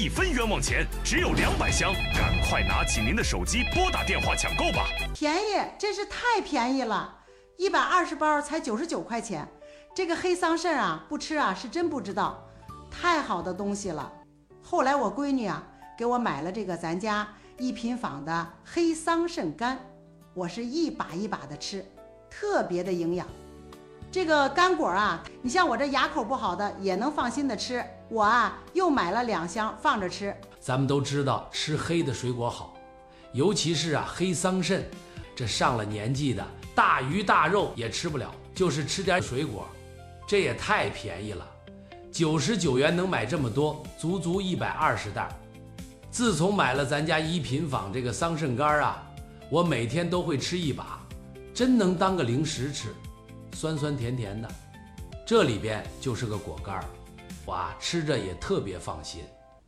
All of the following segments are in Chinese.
一分冤枉钱，只有200箱，赶快拿起您的手机拨打电话抢购吧！ 便宜，真是太便宜了，120包才99块钱。这个黑桑葚啊，不吃啊是真不知道，太好的东西了。后来我闺女啊给我买了这个咱家一品坊的黑桑葚干，我是一把一把的吃，特别的营养。这个干果啊，你像我这牙口不好的也能放心的吃，我啊又买了2箱放着吃。 咱们都知道吃黑的水果好，尤其是黑桑葚，这上了年纪的大鱼大肉也吃不了，就是吃点水果，这也太便宜了，99元能买这么多，足足120袋。自从买了咱家一品坊这个桑葚干我每天都会吃一把，真能当个零食吃，酸酸甜甜的，这里边就是个果干，我吃着也特别放心。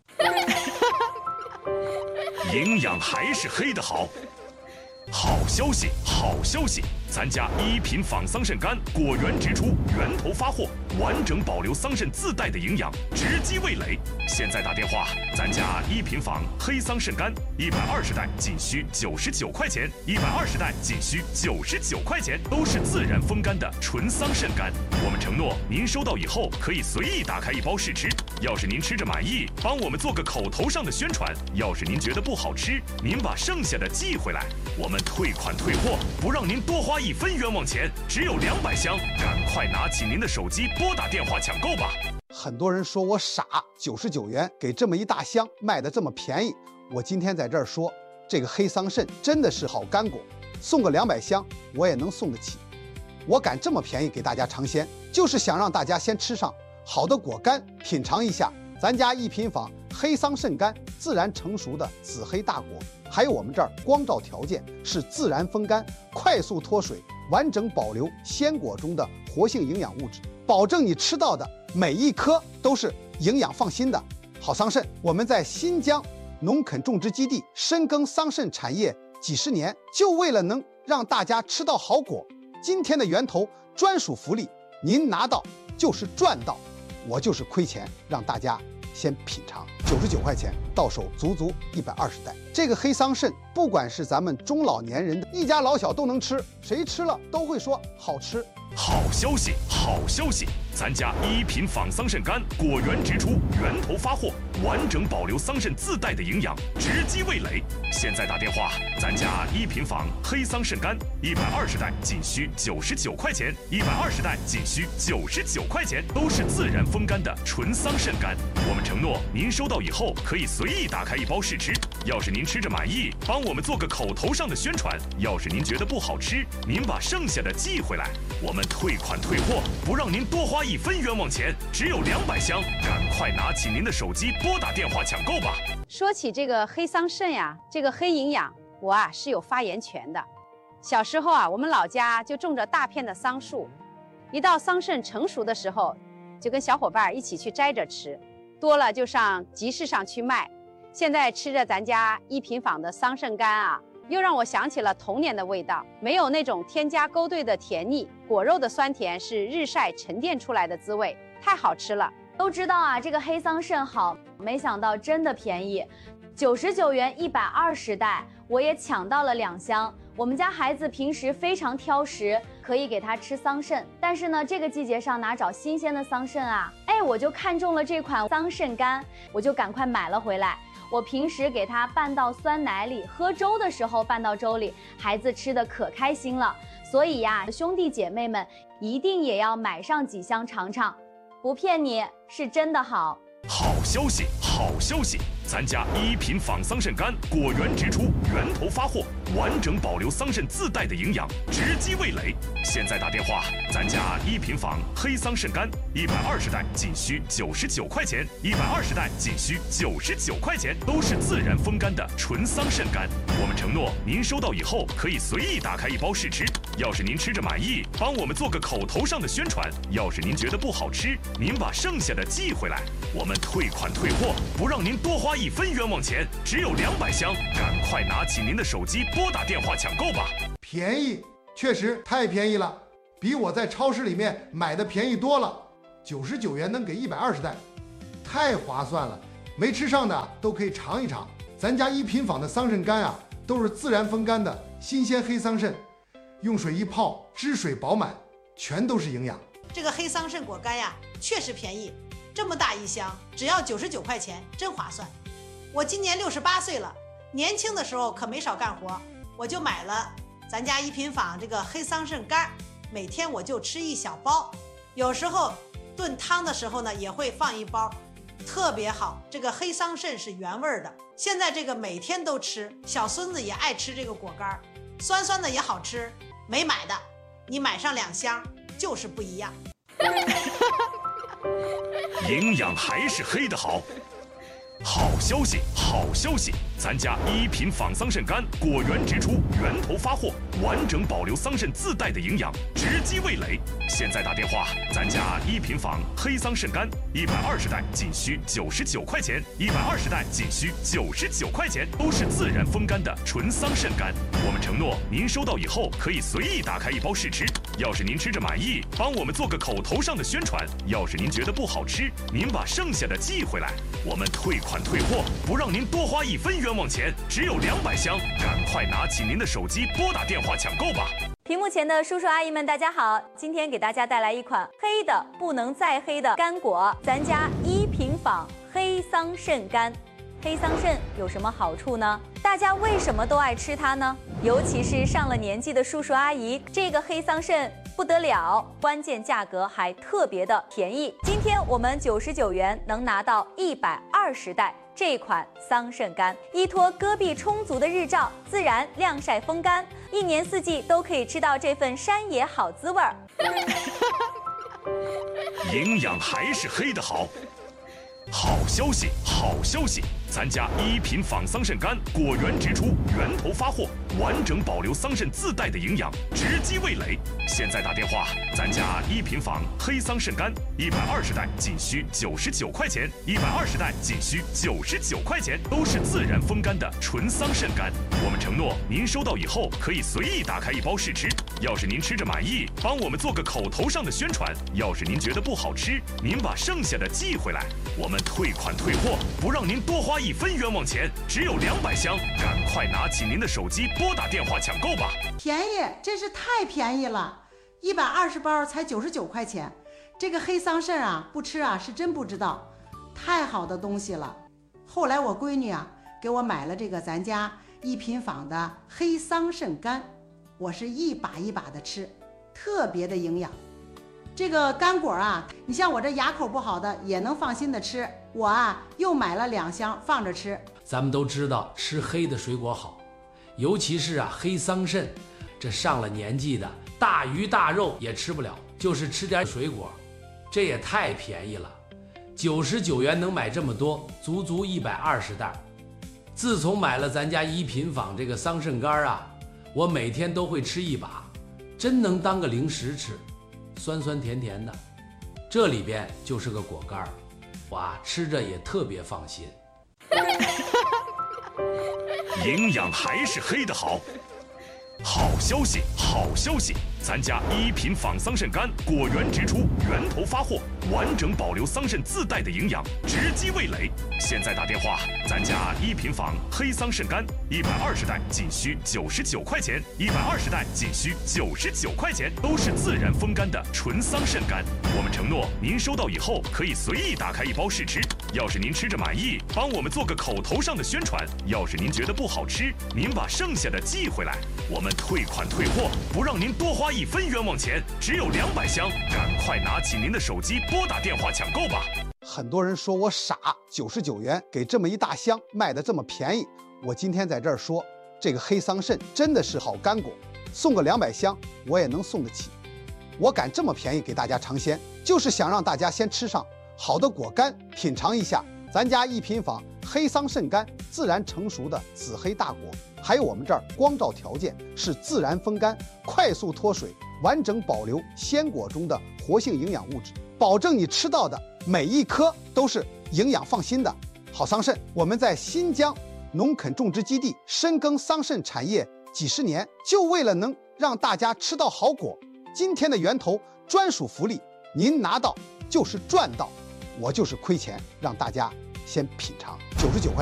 营养还是黑的好。好消息，好消息！咱家一品坊桑葚干果园直出，源头发货，完整保留桑葚自带的营养，直击味蕾。现在打电话，咱家一品坊黑桑葚干120袋仅需99块钱，120袋仅需99块钱，都是自然风干的纯桑葚干。我们承诺，您收到以后可以随意打开一包试吃。要是您吃着满意，帮我们做个口头上的宣传；要是您觉得不好吃，您把剩下的寄回来，我们退款退货，不让您多花1分冤枉钱，只有200箱，赶快拿起您的手机拨打电话抢购吧！ 很多人说我傻，99元给这么一大箱卖的这么便宜。我今天在这儿说，这个黑桑葚真的是好干果，送个200箱我也能送得起。我敢这么便宜给大家尝鲜，就是想让大家先吃上好的果干，品尝一下咱家一品坊黑桑葚干自然成熟的紫黑大果。还有我们这儿光照条件是自然风干，快速脱水，完整保留鲜果中的活性营养物质，保证你吃到的每一颗都是营养放心的好桑葚。我们在新疆农垦种植基地深耕桑葚产业几十年，就为了能让大家吃到好果。今天的源头专属福利，您拿到就是赚到，我就是亏钱让大家先品尝。99块钱到手足足120袋。这个黑桑葚，不管是咱们中老年人的，一家老小都能吃，谁吃了都会说好吃。 好消息，好消息！咱家一品坊桑葚干果园直出，源头发货，完整保留桑葚自带的营养，直击味蕾。现在打电话，咱家一品坊黑桑葚干120袋仅需99块钱，120袋仅需99块钱，都是自然风干的纯桑葚干。我们承诺，您收到以后可以随意打开一包试吃。要是您吃着满意，帮我们做个口头上的宣传；要是您觉得不好吃，您把剩下的寄回来，我们退款退货，不让您多花1分冤枉钱，只有200箱，赶快拿起您的手机拨打电话抢购吧。 说起这个黑桑葚呀，这个黑营养，我是有发言权的。小时候我们老家就种着大片的桑树，一到桑葚成熟的时候，就跟小伙伴一起去摘着吃，多了就上集市上去卖。现在吃着咱家一品坊的桑葚干又让我想起了童年的味道，没有那种添加勾兑的甜腻，果肉的酸甜是日晒沉淀出来的滋味，太好吃了。 都知道这个黑桑葚好，没想到真的便宜，99元120袋，我也抢到了2箱。我们家孩子平时非常挑食，可以给他吃桑葚，但是呢，这个季节上哪找新鲜的桑葚我就看中了这款桑葚干，我就赶快买了回来。我平时给它拌到酸奶里，喝粥的时候拌到粥里，孩子吃的可开心了。所以兄弟姐妹们一定也要买上几箱尝尝，不骗你，是真的好。 好消息，好消息！咱家一品坊桑葚干果园直出，源头发货，完整保留桑葚自带的营养，直击味蕾。现在打电话，咱家一品坊黑桑葚干120袋仅需99块钱，120袋仅需99块钱，都是自然风干的纯桑葚干。我们承诺，您收到以后可以随意打开一包试吃。要是您吃着满意，帮我们做个口头上的宣传；要是您觉得不好吃，您把剩下的寄回来，我们退款退货，不让您多花1分冤枉钱，只有200箱，赶快拿起您的手机拨打电话抢购吧。 便宜，确实太便宜了，比我在超市里面买的便宜多了。99元能给120袋，太划算了。 没吃上的都可以尝一尝。咱家一品坊的桑葚干啊，都是自然风干的新鲜黑桑葚，用水一泡，汁水饱满，全都是营养。 这个黑桑葚果干呀，确实便宜，这么大一箱，只要99块钱，真划算。我今年68岁了，年轻的时候可没少干活，我就买了咱家一品坊这个黑桑葚干，每天我就吃一小包，有时候炖汤的时候呢，也会放一包，特别好。这个黑桑葚是原味的，现在这个每天都吃，小孙子也爱吃这个果干，酸酸的也好吃。没买的，你买上2箱就是不一样。 营养还是黑的好。好消息，好消息！咱家一品仿桑葚干果园直出，源头发货，完整保留桑葚自带的营养，直击味蕾。现在打电话，咱家一品仿黑桑葚干120袋仅需99块钱，120袋仅需99块钱，都是自然风干的纯桑葚干。我们承诺，您收到以后可以随意打开一包试吃。要是您吃着满意，帮我们做个口头上的宣传；要是您觉得不好吃，您把剩下的寄回来，我们退款退货，不让您多花1分冤枉钱。只有200箱，赶快拿起您的手机拨打电话抢购吧！ 屏幕前的叔叔阿姨们，大家好！今天给大家带来一款黑的不能再黑的干果，咱家一品坊黑桑葚干。黑桑葚有什么好处呢？大家为什么都爱吃它呢？尤其是上了年纪的叔叔阿姨，这个黑桑葚不得了，关键价格还特别的便宜。今天我们99元能拿到120袋这款桑葚干，依托戈壁充足的日照，自然晾晒风干，1年4季都可以吃到这份山野好滋味儿。 营养还是黑的好。好消息，好消息！咱家一品仿桑葚干果园直出，源头发货，完整保留桑葚自带的营养，直击味蕾。现在打电话，咱家一品坊黑桑葚干120袋仅需99块钱，120袋仅需99块钱，都是自然风干的纯桑葚干。我们承诺，您收到以后可以随意打开一包试吃。要是您吃着满意，帮我们做个口头上的宣传；要是您觉得不好吃，您把剩下的寄回来，我们退款退货，不让您多花1分冤枉钱。只有200箱，赶快拿起您的手机拨打电话抢购吧！ 便宜，真是太便宜了，120包才99块钱。这个黑桑葚啊，不吃啊是真不知道，太好的东西了。后来我闺女啊给我买了这个咱家一品坊的黑桑葚干，我是一把一把的吃，特别的营养。这个干果啊，你像我这牙口不好的也能放心的吃。我啊又买了2箱放着吃。 咱们都知道吃黑的水果好，尤其是黑桑葚，这上了年纪的大鱼大肉也吃不了，就是吃点水果，这也太便宜了，99元能买这么多，足足120袋。自从买了咱家一品坊这个桑葚干啊，我每天都会吃一把，真能当个零食吃，酸酸甜甜的。这里边就是个果干，我吃着也特别放心。 营养还是黑的好。好消息，好消息！咱家一品仿桑葚干果园直出，源头发货，完整保留桑葚自带的营养，直击味蕾。现在打电话，咱家一品坊黑桑葚干120袋仅需99块钱，120袋仅需99块钱，都是自然风干的纯桑葚干。我们承诺，您收到以后可以随意打开一包试吃。要是您吃着满意，帮我们做个口头上的宣传；要是您觉得不好吃，您把剩下的寄回来，我们退款退货，不让您多花1分冤枉钱。只有200箱，赶快拿起您的手机拨打电话抢购吧！ 很多人说我傻，99元给这么一大箱卖得这么便宜。我今天在这儿说，这个黑桑葚真的是好干果，送个200箱我也能送得起。我敢这么便宜给大家尝鲜，就是想让大家先吃上好的果干，品尝一下咱家一品坊黑桑葚干自然成熟的紫黑大果。还有我们这儿光照条件是自然风干，快速脱水，完整保留鲜果中的活性营养物质，保证你吃到的每一颗都是营养放心的好桑葚。我们在新疆农垦种植基地深耕桑葚产业几十年，就为了能让大家吃到好果。今天的源头专属福利，您拿到就是赚到，我就是亏钱让大家先品尝。99块